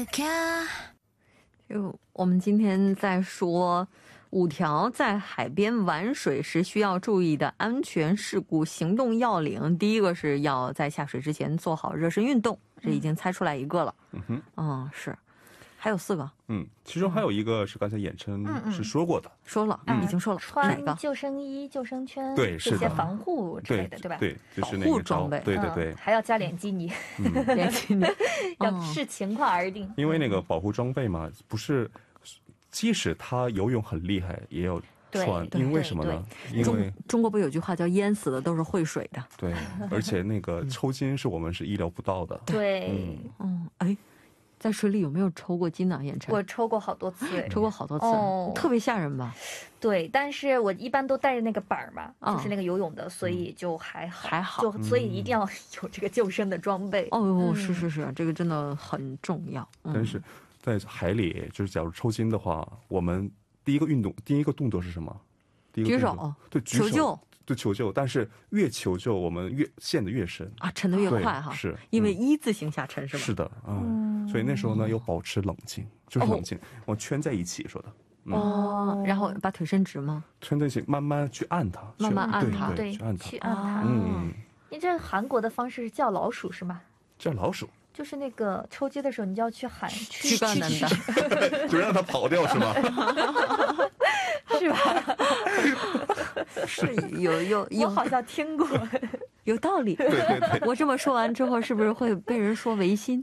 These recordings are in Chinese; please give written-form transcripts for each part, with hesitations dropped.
就我们今天在说5条在海边玩水时需要注意的安全事故行动要领。第一个是要在下水之前做好热身运动，这已经猜出来一个了。是，还有4个。 其中还有一个是刚才衍琛是说过的， 说了，已经说了。哪个？ 穿救生衣、救生圈， 对，是的， 这些防护之类的，对吧？ 对，就是那保护装备。 对对对， 还要加脸基尼， 脸基尼要视情况而定。 因为那个保护装备嘛，不是，即使他游泳很厉害，也要穿，因为什么呢？因为中国不有句话叫淹死的都是会水的。 对，而且那个抽筋是我们是意料不到的。 对， 在水里有没有抽过筋呢？衍琛， 我抽过好多次， 抽过好多次，特别吓人吧？ 对，但是我一般都带着那个板嘛，就是那个游泳的，所以就还好，就所以一定要有这个救生的装备。 是，这个真的很重要。 但是在海里，就是假如抽筋的话，我们第一个动作是什么？ 举手， 对， 求救。 对，求救，但是越求救，我们越陷得越深啊，沉得越快哈。 是， 因为一字形下沉是吗？ 是的，所以那时候呢，要保持冷静，就是冷静，我圈在一起说的。 然后把腿伸直吗？ 圈在一起，慢慢去按它， 慢慢按它， 对，去按它。你这韩国的方式是叫老鼠是吗？ 叫老鼠。 就是那个抽筋的时候，你就要去喊去干男的， 就让他跑掉是吗？ 是吧？ 是有， 我好像听过， 有道理。 对， 我这么说完之后，是不是会被人说违心？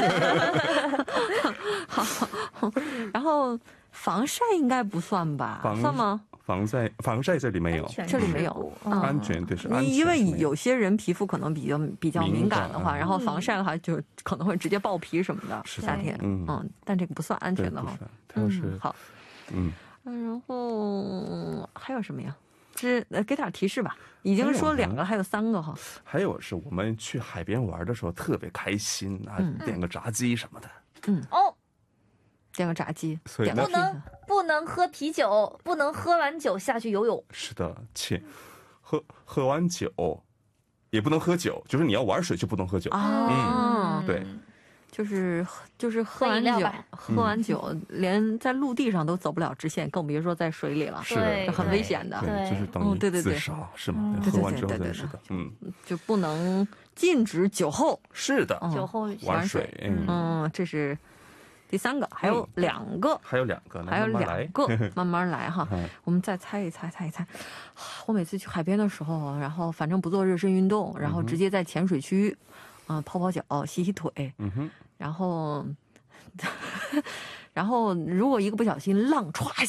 好，然后防晒应该不算吧？算吗？ 防晒这里没有， 这里没有。 安全对是安全， 因为有些人皮肤可能比较敏感的话，然后防晒的话就可能会直接爆皮什么的。夏天，但这个不算安全的哈。好，然后还有什么呀？给点提示吧。已经说2个，还有3个哈。还有是我们去海边玩的时候特别开心啊，点个炸鸡什么的。 点个炸鸡， 不能喝啤酒，不能喝完酒下去游泳。 是的，且喝完酒也不能喝酒，就是你要玩水就不能喝酒。对， 就是喝完酒，连在陆地上都走不了直线，更别说在水里了。 是的， 很危险的。 对，就是等于自杀是吗？喝完之后是的， 就不能禁止酒后。 是的， 酒后玩水。 这是第3个，还有2个，慢慢来哈。我们再猜一猜。我每次去海边的时候，然后反正不做热身运动，然后直接在浅水区，泡脚、洗腿，然后如果一个不小心浪歘